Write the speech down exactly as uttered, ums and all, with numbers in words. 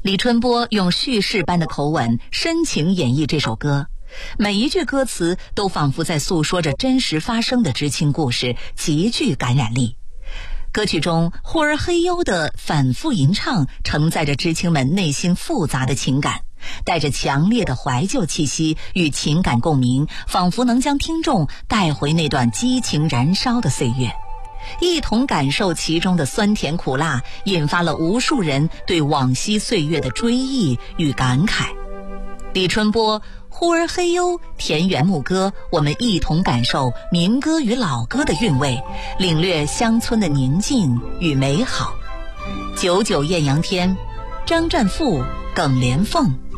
李春波用叙事般的口吻深情演绎这首歌，每一句歌词都仿佛在诉说着真实发生的知青故事，极具感染力。歌曲中忽而嘿呦的反复吟唱，承载着知青们内心复杂的情感，带着强烈的怀旧气息与情感共鸣，仿佛能将听众带回那段激情燃烧的岁月，一同感受其中的酸甜苦辣，引发了无数人对往昔岁月的追忆与感慨。李春波忽而嘿呦田园牧歌，我们一同感受民歌与老歌的韵味，领略乡村的宁静与美好。九九艳阳天，张占富、耿连凤